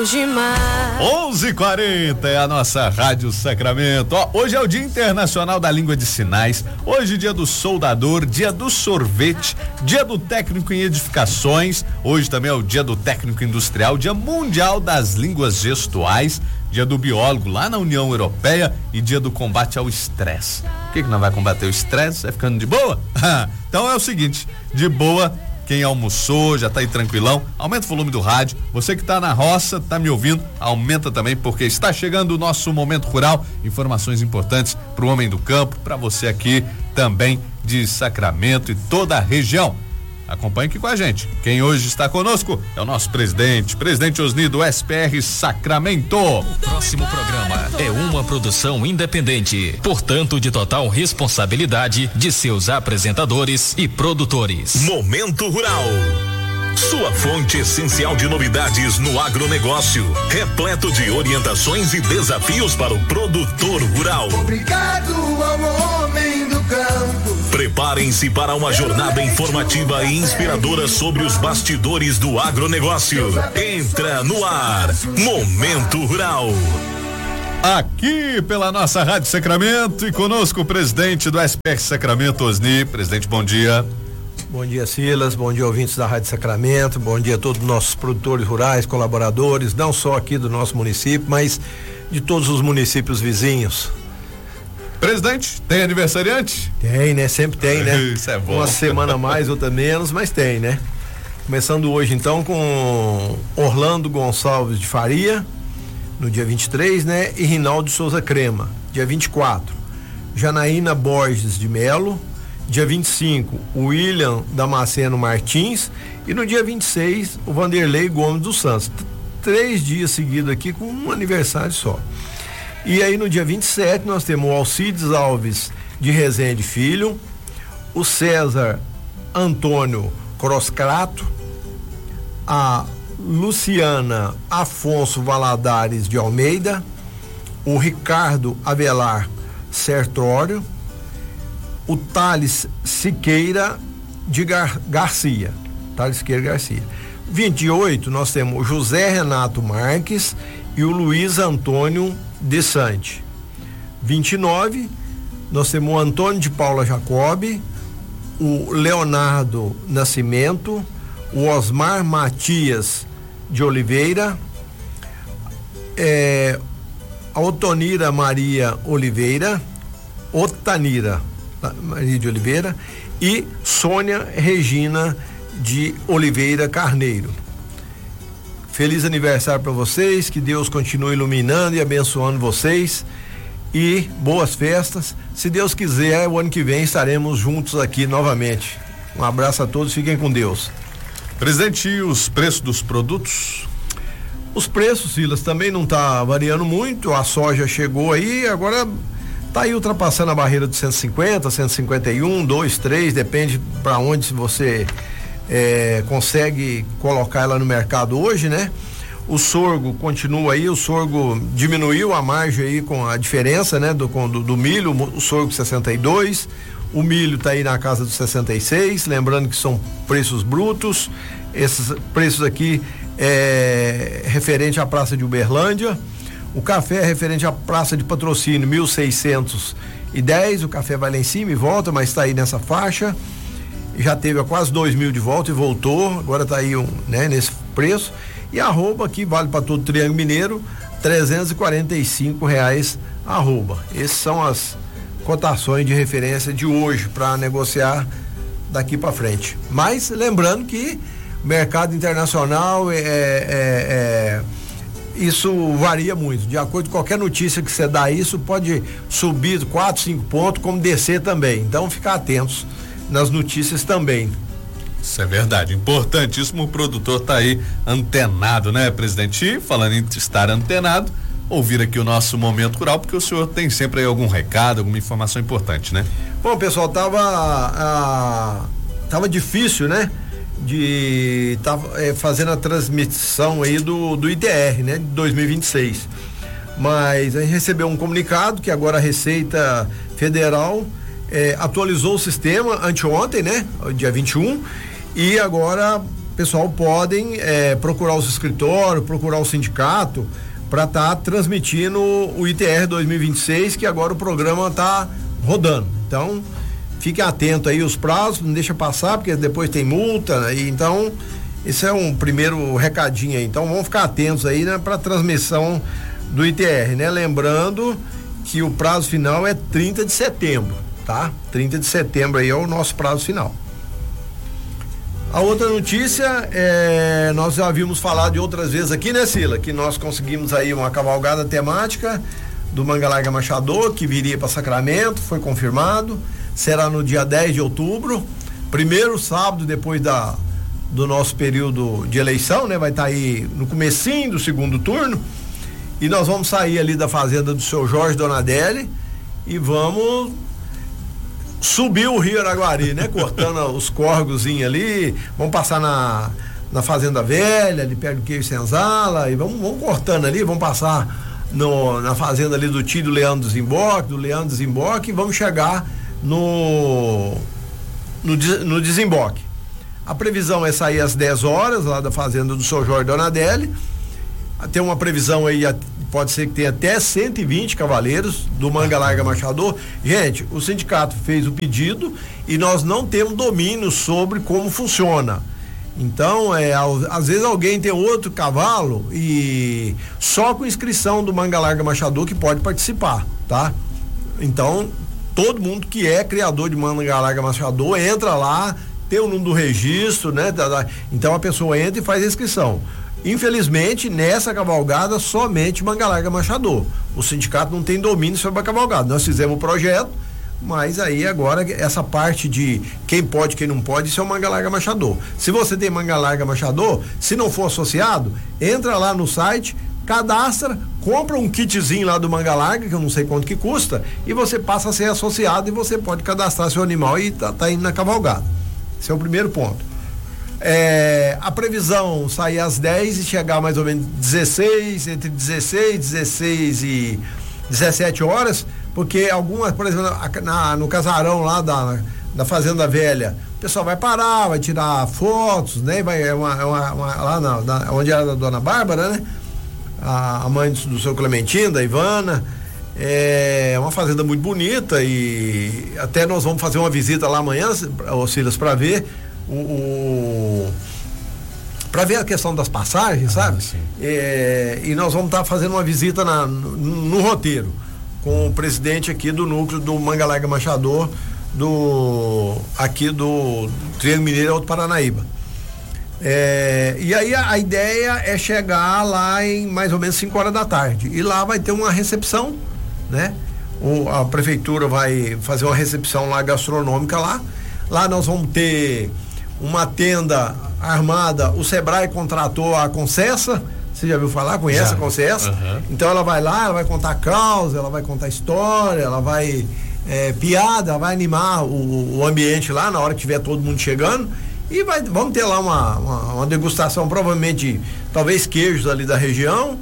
bons demais. 11:40 é a nossa Rádio Sacramento. Hoje é o Dia Internacional da Língua de Sinais. Hoje, dia do soldador, dia do sorvete, dia do técnico em edificações. Hoje também é o dia do técnico industrial, dia mundial das línguas gestuais, dia do biólogo lá na União Europeia e dia do combate ao estresse. Por que não vai combater o estresse? É ficando de boa? Então é o seguinte, de boa. Quem almoçou, já tá aí tranquilão, aumenta o volume do rádio. Você que tá na roça, tá me ouvindo, aumenta também, porque está chegando o nosso Momento Rural. Informações importantes pro homem do campo, para você aqui também de Sacramento e toda a região. Acompanhe aqui com a gente. Quem hoje está conosco é o nosso presidente Osni do SPR Sacramento. O próximo programa é uma produção independente, portanto de total responsabilidade de seus apresentadores e produtores. Momento Rural. Sua fonte essencial de novidades no agronegócio, repleto de orientações e desafios para o produtor rural. Obrigado ao homem do campo. Preparem-se para uma jornada informativa e inspiradora sobre os bastidores do agronegócio. Entra no ar, Momento Rural. Aqui pela nossa Rádio Sacramento e conosco o presidente do SPR Sacramento, Osni. Presidente, bom dia. Bom dia, Silas, bom dia, ouvintes da Rádio Sacramento, bom dia a todos os nossos produtores rurais, colaboradores, não só aqui do nosso município, mas de todos os municípios vizinhos. Presidente, tem aniversariante? Tem, né? Sempre tem, né? Isso é bom. Uma semana mais, outra menos, mas tem, né? Começando hoje, então, com Orlando Gonçalves de Faria, no dia 23, né? E Rinaldo Souza Crema, dia 24. Janaína Borges de Melo, dia 25, o William Damasceno Martins, e no dia 26, o Vanderlei Gomes dos Santos. 3 dias seguidos aqui com um aniversário só. E aí no dia 27 nós temos o Alcides Alves de Rezende Filho, o César Antônio Croscrato, a Luciana Afonso Valadares de Almeida, o Ricardo Avelar Sertório, o Thales Siqueira de Garcia. Thales Siqueira Garcia. 28 nós temos o José Renato Marques e o Luiz Antônio de Sante. 29 nós temos o Antônio de Paula Jacobi, o Leonardo Nascimento, o Osmar Matias de Oliveira, a Otanira Maria de Oliveira e Sônia Regina de Oliveira Carneiro. Feliz aniversário para vocês, que Deus continue iluminando e abençoando vocês e boas festas. Se Deus quiser, o ano que vem estaremos juntos aqui novamente. Um abraço a todos, fiquem com Deus. Presidente, e os preços dos produtos? Os preços, Silas, também não tá variando muito. A soja chegou aí, agora tá aí ultrapassando a barreira de 150, 151, 2, 3, depende para onde se você consegue colocar ela no mercado hoje, né? O sorgo continua aí, o sorgo diminuiu a margem aí com a diferença, né? Do milho, o sorgo 62, o milho tá aí na casa dos 66, lembrando que são preços brutos, esses preços aqui referente à Praça de Uberlândia. O café é referente à Praça de Patrocínio, 1.610, o café vai lá em cima e volta, mas está aí nessa faixa, já teve a quase 2.000 de volta e voltou, agora está aí nesse preço, e a arroba aqui vale para todo o Triângulo Mineiro, R$345 a arroba. Essas são as cotações de referência de hoje para negociar daqui para frente, mas lembrando que mercado internacional isso varia muito, de acordo com qualquer notícia que você dá, isso pode subir 4, 5 pontos, como descer também, então ficar atentos nas notícias também. Isso é verdade, importantíssimo, o produtor tá aí antenado, né, presidente? E falando em estar antenado, ouvir aqui o nosso Momento Rural, porque o senhor tem sempre aí algum recado, alguma informação importante, né? Bom, pessoal, tava difícil, né? De fazendo a transmissão aí do IDR, né, de 2026, mas a gente recebeu um comunicado que agora a Receita Federal atualizou o sistema anteontem, né, dia 21, e agora pessoal podem procurar os escritórios, procurar o sindicato para estar transmitindo o ITR 2026, que agora o programa está rodando. Então, fiquem atentos aí os prazos, não deixa passar, porque depois tem multa, né? Então, esse é um primeiro recadinho aí. Então, vamos ficar atentos aí, né, para a transmissão do ITR, né? Lembrando que o prazo final é 30 de setembro, tá? 30 de setembro aí é o nosso prazo final. A outra notícia, nós já havíamos falado de outras vezes aqui, né, Sila? Que nós conseguimos aí uma cavalgada temática do Manga Larga Machador, que viria para Sacramento, foi confirmado, será no dia 10 de outubro, primeiro sábado depois do nosso período de eleição, né? Vai estar aí no comecinho do segundo turno, e nós vamos sair ali da fazenda do seu Jorge Donadelli e vamos subir o Rio Araguari, né? Cortando os córregozinhos ali, vamos passar na Fazenda Velha, ali perto do Queijo Senzala, e vamos cortando ali, vamos passar na fazenda ali do tio do Leandro Desemboque, e vamos chegar no Desemboque. A previsão é sair às 10 horas lá da fazenda do seu Jorge Donadelli. Tem uma previsão aí, pode ser que tenha até 120 cavaleiros do Manga Larga Machador. Gente, o sindicato fez o pedido e nós não temos domínio sobre como funciona. Então, às vezes alguém tem outro cavalo e só com inscrição do Manga Larga Machador que pode participar, tá? Então, todo mundo que é criador de Manga Larga Machador entra lá, tem o número do registro, né? Então a pessoa entra e faz a inscrição. Infelizmente, nessa cavalgada, somente Manga Larga Machador. O sindicato não tem domínio sobre a cavalgada. Nós fizemos o projeto, mas aí agora essa parte de quem pode, quem não pode, isso é o Manga Larga Machador. Se você tem Manga Larga Machador, se não for associado, entra lá no site, cadastra, compra um kitzinho lá do Manga Larga, que eu não sei quanto que custa, e você passa a ser associado e você pode cadastrar seu animal e tá indo na cavalgada. Esse é o primeiro ponto. A previsão sair às 10 e chegar mais ou menos entre 16 e 17 horas, porque algumas, por exemplo, no casarão lá da Fazenda Velha, o pessoal vai parar, vai tirar fotos, né? Lá onde era a dona Bárbara, né? A mãe do seu Clementino, da Ivana. É uma fazenda muito bonita e até nós vamos fazer uma visita lá amanhã, Silas, para ver para ver a questão das passagens, sabe? E nós vamos estar fazendo uma visita no roteiro com o presidente aqui do núcleo do Manga Larga Machador aqui do Triângulo Mineiro Alto Paranaíba. E aí a ideia é chegar lá em mais ou menos 5 horas da tarde e lá vai ter uma recepção, né? A prefeitura vai fazer uma recepção lá gastronômica lá nós vamos ter uma tenda armada. O Sebrae contratou a Concessa, você já viu falar? Conhece a Concessa? Uhum. Então ela vai lá, ela vai contar causa, ela vai contar história, ela vai piada, ela vai animar o ambiente lá na hora que tiver todo mundo chegando e vamos ter lá uma degustação, provavelmente talvez queijos ali da região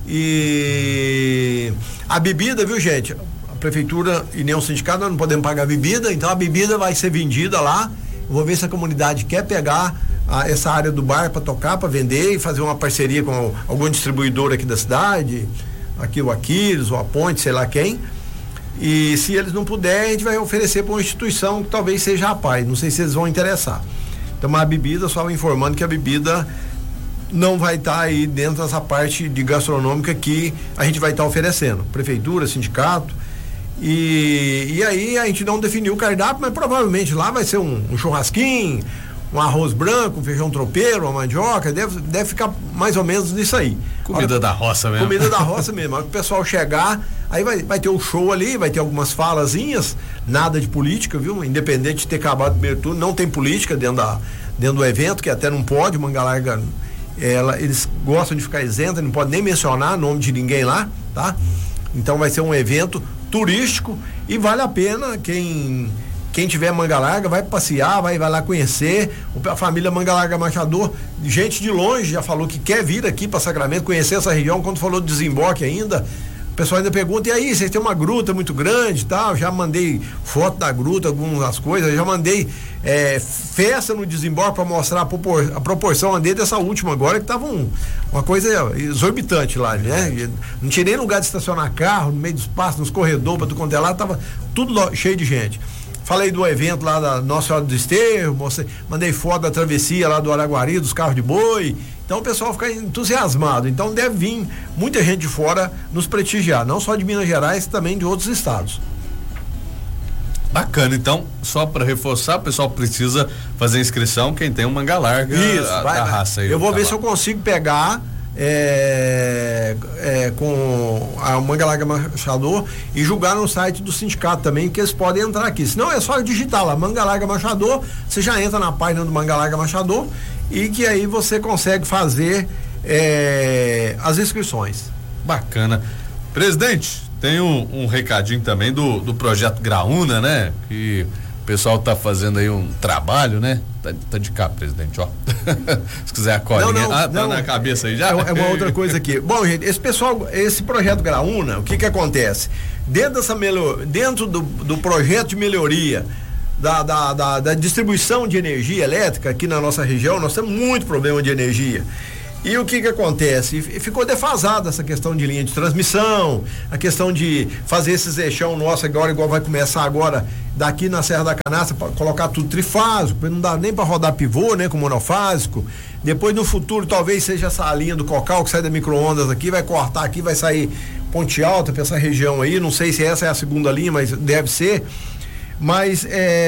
e a bebida, viu, gente? A prefeitura e nem o sindicato, nós não podemos pagar bebida, então a bebida vai ser vendida lá. Eu vou ver se a comunidade quer pegar essa área do bar para tocar, para vender e fazer uma parceria com algum distribuidor aqui da cidade, aqui o Aquiles, ou a Ponte, sei lá quem. E se eles não puderem, a gente vai oferecer para uma instituição que talvez seja a PAI, não sei se eles vão interessar. Então a bebida, só informando que a bebida não vai estar aí dentro dessa parte de gastronômica que a gente vai estar oferecendo, prefeitura, sindicato. E aí a gente não definiu o cardápio, mas provavelmente lá vai ser um churrasquinho, um arroz branco, um feijão tropeiro, uma mandioca, deve ficar mais ou menos nisso aí. Comida da roça mesmo. Comida da roça mesmo. Aí o pessoal chegar, aí vai ter o show ali, vai ter algumas falazinhas, nada de política, viu? Independente de ter acabado o primeiro turno, não tem política dentro do evento, que até não pode, Manga Larga, eles gostam de ficar isento, não pode nem mencionar nome de ninguém lá, tá? Então vai ser um evento turístico e vale a pena quem tiver Manga Larga vai passear, vai lá conhecer. A família Manga Larga Machador, gente de longe já falou que quer vir aqui para Sacramento, conhecer essa região. Quando falou do Desemboque ainda, O pessoal ainda pergunta, e aí, vocês têm uma gruta muito grande e tal? Já mandei foto da gruta, algumas coisas, já mandei festa no desembarque para mostrar a proporção dessa última agora, que tava uma coisa exorbitante lá, né? Não tinha nem lugar de estacionar carro, no meio do espaço, nos corredores, para tu contar lá, tava tudo cheio de gente. Falei do evento lá da Nossa Senhora do Desterro, mandei foto da travessia lá do Araguari, dos carros de boi. Então o pessoal fica entusiasmado. Então deve vir muita gente de fora nos prestigiar, não só de Minas Gerais, também de outros estados. Bacana, então, só para reforçar, o pessoal precisa fazer inscrição, quem tem um manga larga. Isso, a raça aí. Eu vou ver se eu consigo pegar com a manga larga Machador e julgar no site do sindicato também, que eles podem entrar aqui. Senão é só digitar lá, manga larga Machador, você já entra na página do manga larga Machador e que aí você consegue fazer as inscrições. Bacana. Presidente, tem um recadinho também do projeto Graúna, né? Que o pessoal tá fazendo aí um trabalho, né? Tá de cá, presidente, ó. Se quiser a colinha. Tá na cabeça aí já? É uma outra coisa aqui. Bom, gente, esse projeto Graúna, o que acontece? Dentro do projeto de melhoria da distribuição de energia elétrica aqui na nossa região, nós temos muito problema de energia. E o que acontece? Ficou defasada essa questão de linha de transmissão, a questão de fazer esses eixão nosso agora, igual vai começar agora daqui na Serra da Canastra, para colocar tudo trifásico, não dá nem para rodar pivô, né, com monofásico. Depois no futuro talvez seja essa linha do Cocal que sai da micro-ondas aqui, vai cortar aqui, vai sair Ponte Alta para essa região aí, não sei se essa é a segunda linha, mas deve ser. Mas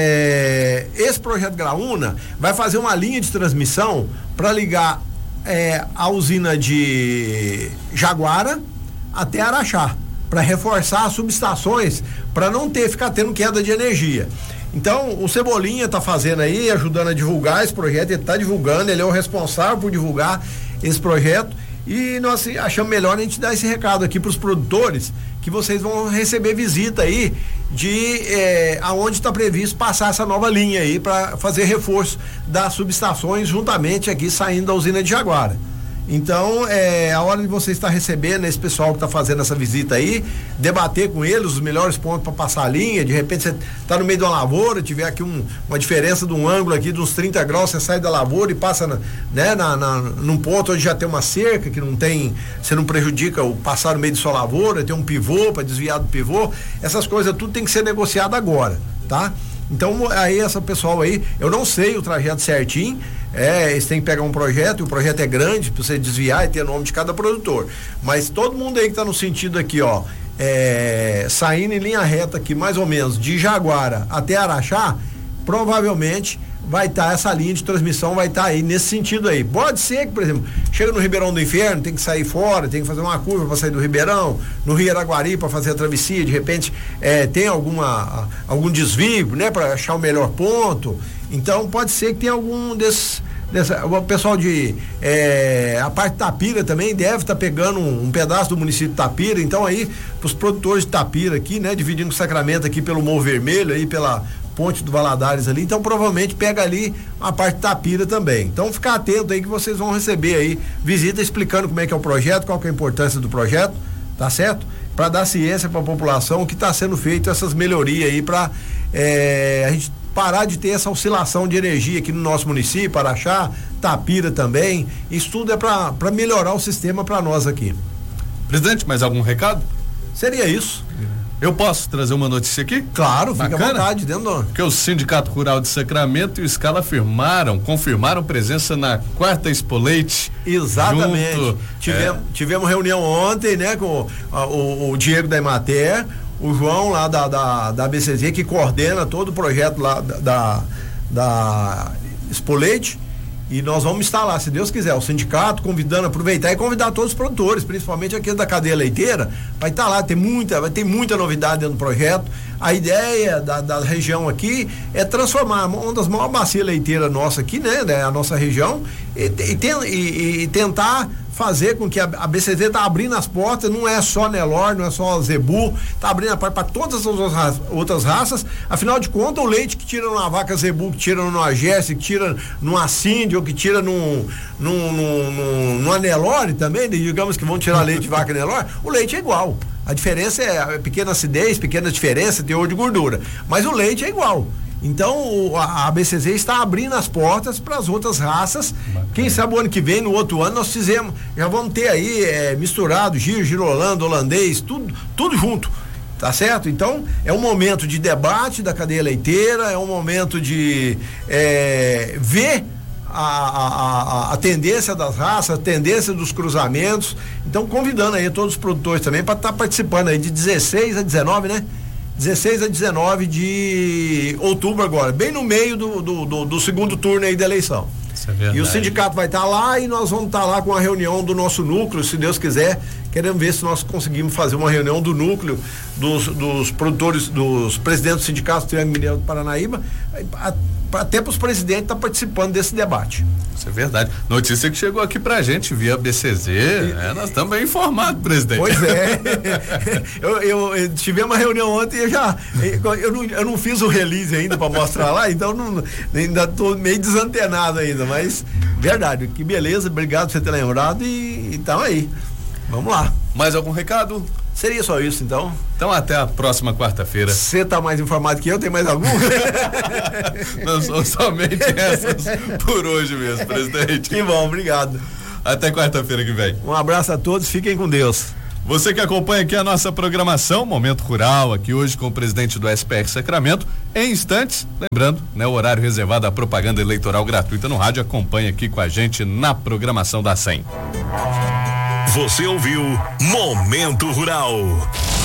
esse projeto Graúna vai fazer uma linha de transmissão para ligar a usina de Jaguara até Araxá, para reforçar as subestações, para não ficar tendo queda de energia. Então o Cebolinha está fazendo aí, ajudando a divulgar esse projeto, ele está divulgando, ele é o responsável por divulgar esse projeto, e nós achamos melhor a gente dar esse recado aqui para os produtores, que vocês vão receber visita aí de aonde está previsto passar essa nova linha aí para fazer reforço das subestações juntamente aqui saindo da usina de Jaguara. Então, a hora de você estar recebendo esse pessoal que está fazendo essa visita aí, debater com eles os melhores pontos para passar a linha. De repente você está no meio de uma lavoura, tiver aqui uma diferença de um ângulo aqui de uns 30 graus, você sai da lavoura e passa num ponto onde já tem uma cerca que você não prejudica o passar no meio de sua lavoura, tem um pivô para desviar do pivô. Essas coisas tudo tem que ser negociado agora, tá? Então, aí essa pessoal aí, eu não sei o trajeto certinho, eles têm que pegar um projeto, e o projeto é grande para você desviar e ter o nome de cada produtor, mas todo mundo aí que está no sentido aqui, ó, saindo em linha reta aqui, mais ou menos, de Jaguara até Araxá, provavelmente vai estar essa linha de transmissão, vai estar aí nesse sentido aí. Pode ser que, por exemplo, chega no Ribeirão do Inferno, tem que sair fora, tem que fazer uma curva para sair do Ribeirão, no Rio Araguari para fazer a travessia, de repente tem algum desvio, né, para achar o melhor ponto. Então pode ser que tenha algum o pessoal a parte de Tapira também deve estar pegando um pedaço do município de Tapira. Então aí, pros produtores de Tapira aqui, né, dividindo o Sacramento aqui pelo Morro Vermelho, aí pela Ponte do Valadares ali, então provavelmente pega ali a parte de Tapira também. Então ficar atento aí que vocês vão receber aí visita explicando como é que é o projeto, qual que é a importância do projeto, tá certo? Para dar ciência para a população que está sendo feito essas melhorias aí para a gente parar de ter essa oscilação de energia aqui no nosso município, Araxá, Tapira também. Isso tudo é para melhorar o sistema para nós aqui. Presidente, mais algum recado? Seria isso. Eu posso trazer uma notícia aqui? Claro, fica à vontade, Porque o Sindicato Rural de Sacramento e o Scala confirmaram presença na quarta Expo Leite. Exatamente. Tivemos reunião ontem, né, com o Diego da Emater, o João lá da BCZ, que coordena todo o projeto lá da Expo Leite. E nós vamos estar lá, se Deus quiser, o sindicato convidando, aproveitar e convidar todos os produtores, principalmente aqueles da cadeia leiteira, vai estar lá, vai ter muita novidade dentro do projeto. A ideia da região aqui é transformar uma das maiores bacias leiteiras nossa aqui, né, a nossa região, e tentar fazer com que a BCZ está abrindo as portas, não é só Nelore, não é só Zebu, está abrindo a porta para todas as outras raças. Afinal de contas, o leite que tira numa vaca Zebu, que tira numa Jersey, que tira numa Cindy, ou que tira numa Nelore também, digamos que vão tirar leite de vaca Nelore, o leite é igual. A diferença é a pequena acidez, pequena diferença, teor de gordura. Mas o leite é igual. Então a BCZ está abrindo as portas para as outras raças. Bacana. Quem sabe o ano que vem, no outro ano, nós já vamos ter aí misturado giro, girolando, holandês, tudo junto. Tá certo? Então, é um momento de debate da cadeia leiteira, é um momento de ver a tendência das raças, a tendência dos cruzamentos. Então, convidando aí todos os produtores também para estar participando aí de 16 a 19, né? 16 a 19 de outubro agora, bem no meio do segundo turno aí da eleição. Isso é verdade. E o sindicato vai estar lá e nós vamos estar lá com a reunião do nosso núcleo, se Deus quiser. Queremos ver se nós conseguimos fazer uma reunião do núcleo dos produtores, dos presidentes do sindicato do Triângulo Mineiro do Paranaíba, até para os presidentes estar participando desse debate. Isso é verdade. Notícia que chegou aqui pra gente via BCZ, nós estamos bem informados, presidente. Pois é. eu tive uma reunião ontem e eu não fiz o release ainda para mostrar lá, então ainda estou meio desantenado ainda, mas verdade, que beleza, obrigado por você ter lembrado e então aí. Vamos lá. Mais algum recado? Seria só isso, então. Então até a próxima quarta-feira. Você tá mais informado que eu? Tem mais algum? Não são somente essas por hoje mesmo, presidente. Que bom, obrigado. Até quarta-feira que vem. Um abraço a todos, fiquem com Deus. Você que acompanha aqui a nossa programação, Momento Rural, aqui hoje com o presidente do SPR Sacramento, em instantes, lembrando, né, o horário reservado à propaganda eleitoral gratuita no rádio, acompanha aqui com a gente na programação da 100. Você ouviu Momento Rural.